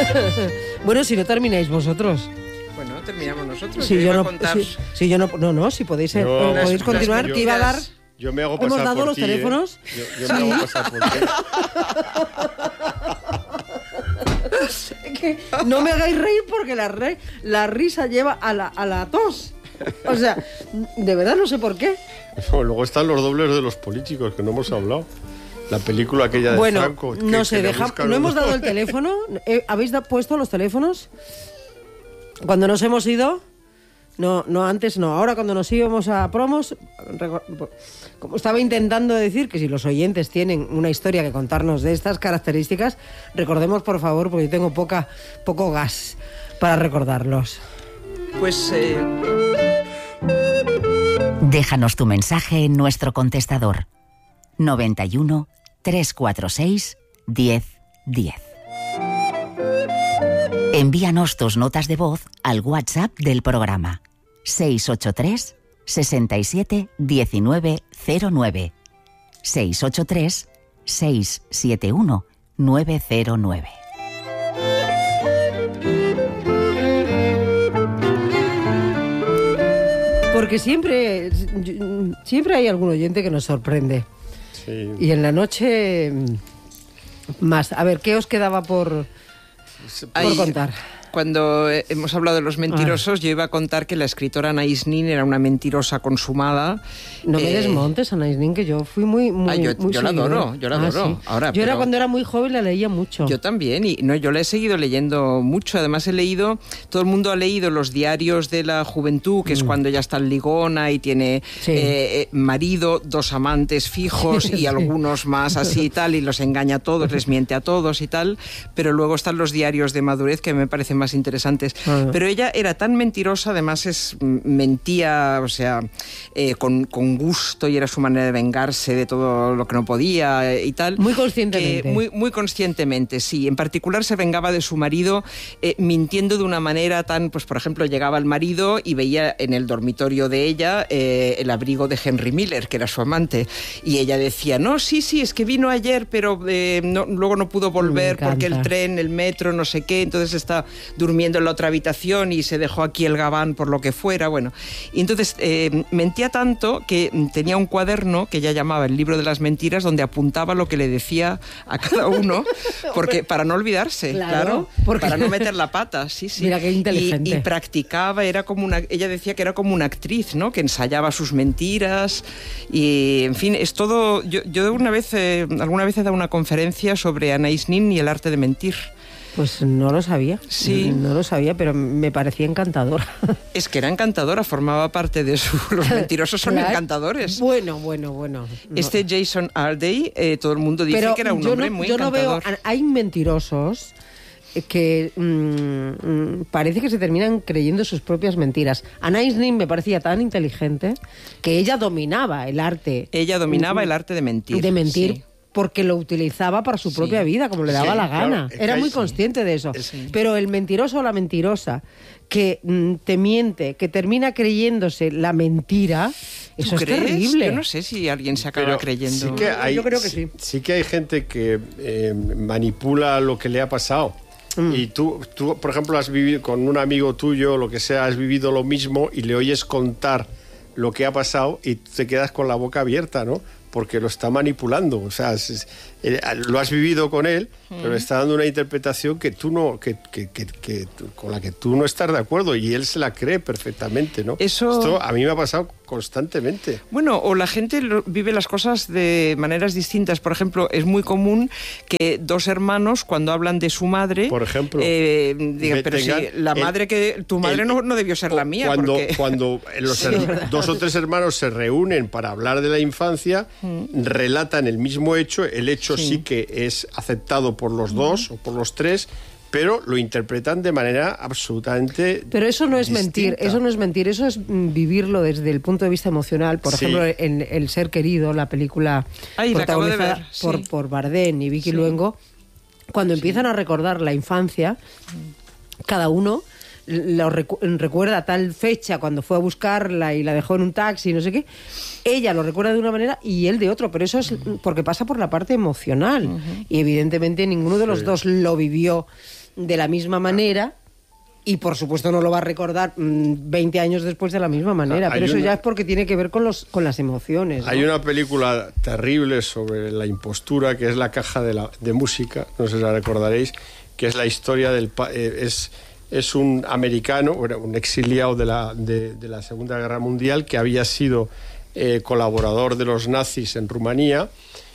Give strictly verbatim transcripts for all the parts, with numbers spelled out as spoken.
Bueno, si no termináis vosotros. Bueno, terminamos nosotros. Si yo, yo no, contar... si, si yo no, no, no, si podéis, eh, yo, podéis las, continuar, las, que iba a dar. Yo me hago pasar ¿Hemos dado por los ti, teléfonos? ¿eh? Yo, yo me hago pasar por ti. Es que no me hagáis reír porque la, re, la risa lleva a la, a la tos. O sea, de verdad no sé por qué. No, luego están los dobles de los políticos, que no hemos hablado. La película aquella de bueno, Franco. Que, no sé, que deja, no hemos dado el teléfono. ¿Habéis da, puesto los teléfonos? Cuando nos hemos ido... No, no, antes no. Ahora cuando nos íbamos a promos, como estaba intentando decir que si los oyentes tienen una historia que contarnos de estas características, recordemos por favor, porque yo tengo poca, poco gas para recordarlos. Pues... Eh... Déjanos tu mensaje en nuestro contestador. noventa y uno, trescientos cuarenta y seis, diez diez. Envíanos tus notas de voz al WhatsApp del programa seis ocho tres, sesenta y siete, diecinueve cero nueve seis ocho tres, seis siete uno, nueve cero nueve. Porque siempre, siempre hay algún oyente que nos sorprende. Sí. Y en la noche más. A ver, ¿qué os quedaba por... Por Ahí, contar. Cuando hemos hablado de los mentirosos, ah. yo iba a contar que la escritora Anaïs Nin era una mentirosa consumada. No me eh, desmontes, Anaïs Nin, que yo fui muy, muy, ah, yo, muy yo la adoro, yo la adoro. Ah, sí. Ahora, yo pero... era cuando era muy joven, la leía mucho. Yo también, y no, yo la he seguido leyendo mucho. Además he leído, todo el mundo ha leído los diarios de la juventud, que mm. es cuando ella está en ligona y tiene sí. eh, marido, dos amantes fijos y sí. algunos más así y tal, y los engaña a todos, les miente a todos y tal. Pero luego están los diarios de madurez que me parecen más interesantes. Ah. Pero ella era tan mentirosa, además es mentía, o sea, eh, con, con gusto, y era su manera de vengarse de todo lo que no podía y tal. Muy conscientemente. Muy, muy conscientemente, sí. En particular se vengaba de su marido eh, mintiendo de una manera tan, pues por ejemplo, llegaba el marido y veía en el dormitorio de ella eh, el abrigo de Henry Miller, que era su amante, y ella decía, no, sí, sí, es que vino ayer, pero eh, no, luego no pudo volver porque el tren, el metro, no sé qué, entonces está durmiendo en la otra habitación y se dejó aquí el gabán por lo que fuera, bueno. Y entonces eh, mentía tanto que tenía un cuaderno que ella llamaba el libro de las mentiras, donde apuntaba lo que le decía a cada uno, porque para no olvidarse, claro, claro porque... para no meter la pata, sí, sí. Mira qué inteligente. Y, y practicaba, era como una, ella decía que era como una actriz, ¿no? Que ensayaba sus mentiras y, en fin, es todo. Yo, yo una vez, eh, alguna vez he dado una conferencia sobre Anaïs Nin y el arte de mentir. Pues no lo sabía, sí. no lo sabía, pero me parecía encantadora. Es que era encantadora, formaba parte de su... Los mentirosos son claro. encantadores. Bueno, bueno, bueno. No. Este Jason Arday, eh, todo el mundo dice pero que era un hombre no, muy yo encantador. No veo, hay mentirosos que mmm, parece que se terminan creyendo sus propias mentiras. Anaïs Nin me parecía tan inteligente que ella dominaba el arte. Ella dominaba uh, el arte de mentir. De mentir. Sí. Porque lo utilizaba para su sí. propia vida, como le daba sí, la gana. Claro, Era muy sí. consciente de eso. Sí. Pero el mentiroso o la mentirosa que mm, te miente, que termina creyéndose la mentira, eso es terrible. Yo no sé si alguien se acaba Pero creyendo. Sí que hay, Yo creo que sí. sí. Sí que hay gente que eh, manipula lo que le ha pasado. Mm. Y tú, tú, por ejemplo, has vivido con un amigo tuyo, lo que sea, has vivido lo mismo y le oyes contar lo que ha pasado y te quedas con la boca abierta, ¿no? Porque lo está manipulando, o sea, es, es, eh, lo has vivido con él, mm. pero está dando una interpretación que tú no, que, que, que, que con la que tú no estás de acuerdo y él se la cree perfectamente, ¿no? Eso... Esto a mí me ha pasado constantemente. Bueno, o la gente vive las cosas de maneras distintas. Por ejemplo, es muy común que dos hermanos, cuando hablan de su madre, por ejemplo, eh, digan, pero si la madre el, que tu madre el, no, no debió ser la mía. Cuando, porque... cuando los sí, her- dos o tres hermanos se reúnen para hablar de la infancia, mm. relatan el mismo hecho, el hecho sí. sí que es aceptado por los dos mm. o por los tres, pero lo interpretan de manera absolutamente Pero eso no es distinta. mentir, eso no es mentir, eso es vivirlo desde el punto de vista emocional. Por sí. ejemplo, en El ser querido, la película Ay, protagonizada la ver, por, sí. por Bardem y Vicky sí. Luengo, cuando sí. empiezan a recordar la infancia, cada uno lo recu- recuerda tal fecha cuando fue a buscarla y la dejó en un taxi, no sé qué. Ella lo recuerda de una manera y él de otro, pero eso es porque pasa por la parte emocional. Uh-huh. Y evidentemente ninguno de los sí. dos lo vivió de la misma manera. Y por supuesto no lo va a recordar mmm, veinte años después de la misma manera, Hay pero eso una... ya es porque tiene que ver con los con las emociones, ¿no? Hay una película terrible sobre la impostura, que es La caja de, la, de música, no sé si la recordaréis, que es la historia del... Eh, es, es un americano, bueno, un exiliado de la, de, de la Segunda Guerra Mundial, que había sido eh, colaborador de los nazis en Rumanía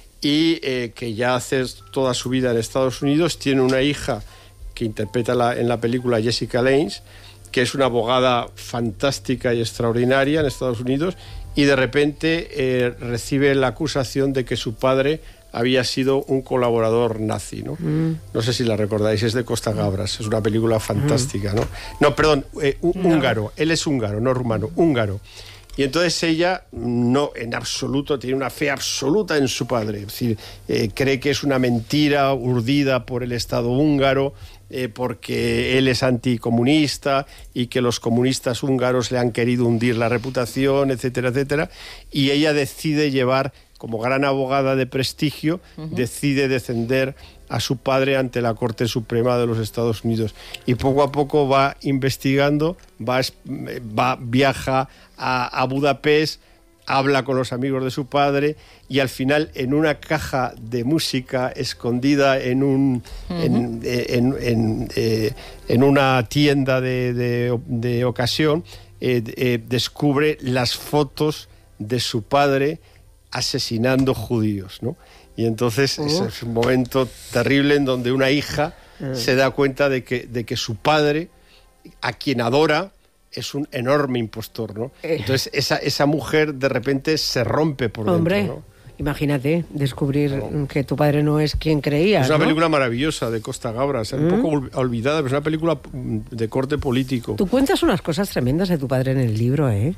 y eh, que ya hace toda su vida en Estados Unidos, tiene una hija que interpreta la, en la película Jessica Lange, que es una abogada fantástica y extraordinaria en Estados Unidos, y de repente eh, recibe la acusación de que su padre había sido un colaborador nazi, ¿no? Mm. No sé si la recordáis, es de Costa Gabras, es una película fantástica, ¿no? No, perdón, eh, no. húngaro, él es húngaro, no rumano, húngaro. Y entonces ella, no, en absoluto, tiene una fe absoluta en su padre. Es decir, eh, cree que es una mentira urdida por el Estado húngaro, eh, porque él es anticomunista y que los comunistas húngaros le han querido hundir la reputación, etcétera, etcétera. Y ella decide llevar, como gran abogada de prestigio, uh-huh. decide defender a su padre ante la Corte Suprema de los Estados Unidos. Y poco a poco va investigando, va, va viaja a, a Budapest, habla con los amigos de su padre y al final en una caja de música escondida en un uh-huh. en, en, en, eh, en una tienda de, de, de ocasión eh, eh, descubre las fotos de su padre asesinando judíos, ¿no? Y entonces uh. ese es un momento terrible en donde una hija uh. se da cuenta de que, de que su padre, a quien adora, es un enorme impostor, ¿no? Entonces esa, esa mujer de repente se rompe por Hombre, dentro, ¿no? Imagínate descubrir no. que tu padre no es quien creía. Es una ¿no? película maravillosa de Costa Gabras, ¿eh? ¿Mm? Un poco olvidada, pero es una película de corte político. Tú cuentas unas cosas tremendas de tu padre en el libro, ¿eh?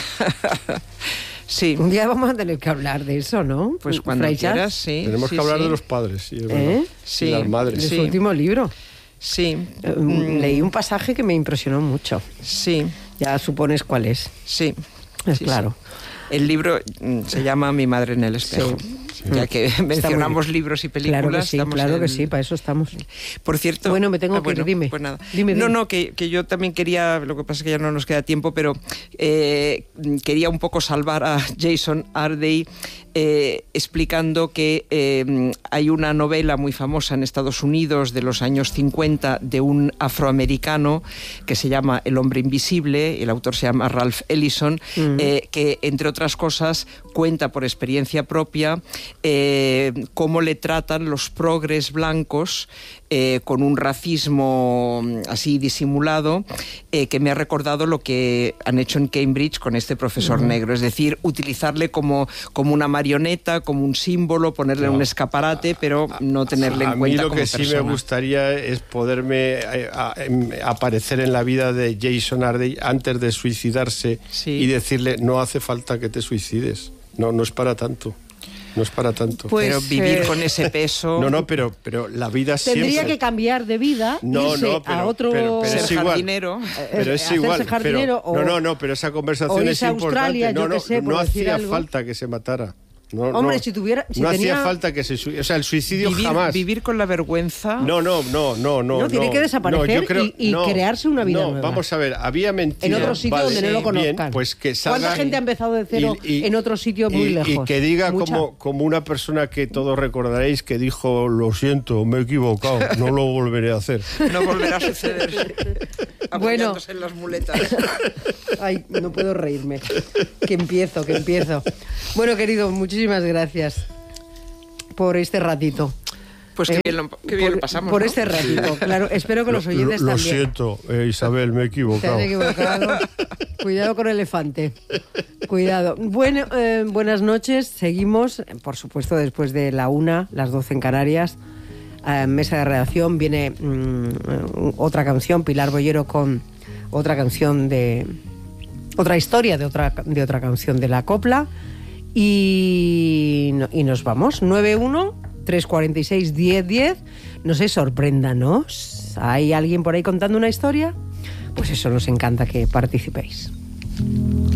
Sí. Un día vamos a tener que hablar de eso, ¿no? Pues cuando Freixas. quieras, sí. Tenemos sí, que hablar sí. de los padres, sí, es ¿Eh? verdad. Sí. Y las madres. De Sí. su último libro. Sí. Eh, mm. Leí un pasaje que me impresionó mucho. Sí. Ya supones cuál es. Sí. Es sí, claro. Sí. El libro se llama Mi madre en el espejo. Sí. Ya que mencionamos libros y películas. Claro que sí, claro en... que sí, para eso estamos. Por cierto... Bueno, me tengo ah, que bueno, ir, dime. Pues nada. Dime, dime. No, no, que, que yo también quería, lo que pasa es que ya no nos queda tiempo, pero eh, quería un poco salvar a Jason Ardey eh, explicando que eh, hay una novela muy famosa en Estados Unidos de los años cincuenta de un afroamericano que se llama El hombre invisible, el autor se llama Ralph Ellison, mm. eh, que entre otras cosas cuenta por experiencia propia eh, cómo le tratan los progres blancos eh, con un racismo así disimulado eh, que me ha recordado lo que han hecho en Cambridge con este profesor uh-huh. negro, es decir, utilizarle como, como una marioneta, como un símbolo, ponerle no. un escaparate, pero no tenerle a en cuenta como persona. A mí lo que persona. sí me gustaría es poderme a, a, a, aparecer en la vida de Jason Ardey antes de suicidarse sí. y decirle, no hace falta que te suicides, no, no es para tanto. No es para tanto. Pues, pero vivir eh, con ese peso... No, no, pero, pero la vida tendría siempre... Tendría que cambiar de vida, no, irse no, pero, a otro... Pero, pero ser es igual. jardinero. Pero es igual. Jardinero, pero, o, no, no, no, pero esa conversación es Australia, importante. No, no, sé, no hacía algo. falta que se matara. No, Hombre, no, si tuviera... Si no tenía... hacía falta que se... O sea, el suicidio vivir, jamás... Vivir con la vergüenza... No, no, no, no, no. No, tiene no, que desaparecer no, yo creo, y, y no, crearse una vida no, nueva. Vamos a ver, había mentiras... En otro sitio vale, donde no lo conozcan. Bien, pues que salga, ¿Cuánta gente ha empezado de cero y, y, en otro sitio muy y, lejos? Y que diga como, Mucha. como una persona que todos recordaréis que dijo, lo siento, me he equivocado, no lo volveré a hacer. No volverá a suceder. Bueno. En las muletas. Ay, no puedo reírme. Que empiezo, que empiezo. Bueno, querido, muchísimas gracias por este ratito. Pues que, eh, bien, lo, que bien por, lo pasamos, Por ¿no? este ratito, claro. Espero que los oyentes lo, lo también. Lo siento, eh, Isabel, me he equivocado. Te has equivocado. Cuidado con el elefante. Cuidado. Bueno, eh, buenas noches. Seguimos, por supuesto, después de la una, las doce en Canarias. Eh, mesa de redacción. Viene mmm, otra canción, Pilar Bollero, con otra canción de... Otra historia de otra, de otra canción de la copla. Y, y nos vamos. nueve uno, tres cuatro seis, diez diez. No sé, sorpréndanos. ¿Hay alguien por ahí contando una historia? Pues eso, nos encanta que participéis.